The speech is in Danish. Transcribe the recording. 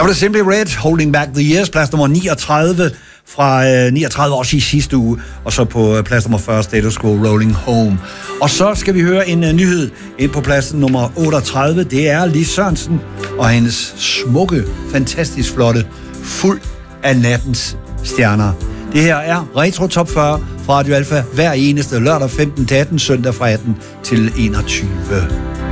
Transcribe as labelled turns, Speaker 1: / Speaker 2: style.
Speaker 1: var det Simply Red, Holding Back the Years, plads nummer 39 fra 39 år i sidste uge, og så på plads nummer 40, Status Quo, Rolling Home. Og så skal vi høre en nyhed ind på pladsen nummer 38. Det er Lis Sørensen og hendes smukke, fantastisk flotte, Fuld af nattens stjerner. Det her er Retro Top 40 fra Radio Alpha hver eneste lørdag 15-18, søndag fra 18 til 21.